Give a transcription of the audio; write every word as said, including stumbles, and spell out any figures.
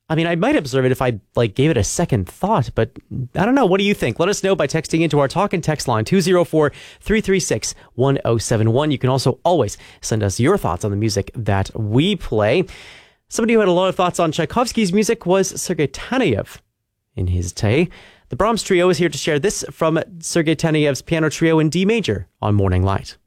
I mean, I might observe it if I like gave it a second thought, but I don't know. What do you think? Let us know by texting into our talk and text line two oh four, three three six, one oh seven one. You can also always send us your thoughts on the music that we play. Somebody who had a lot of thoughts on Tchaikovsky's music was Sergei Taneyev in his day. The Brahms Trio is here to share this from Sergei Taneyev's piano trio in D major on Morning Light.